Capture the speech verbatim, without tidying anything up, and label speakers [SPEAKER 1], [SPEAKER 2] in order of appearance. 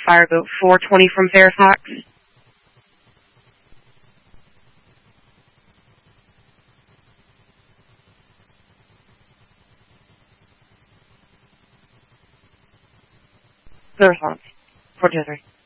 [SPEAKER 1] Fireboat four twenty from Fairfax. The response. four two three.